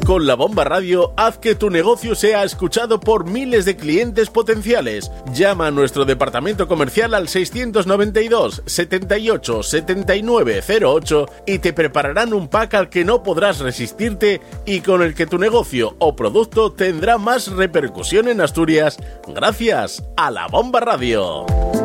Con La Bomba Radio, haz que tu negocio sea escuchado por miles de clientes potenciales. Llama a nuestro departamento comercial al 692 78 79 08 y te prepararán un pack al que no podrás resistirte y con el que tu negocio o producto tendrá más repercusión en Asturias gracias a La Bomba Radio.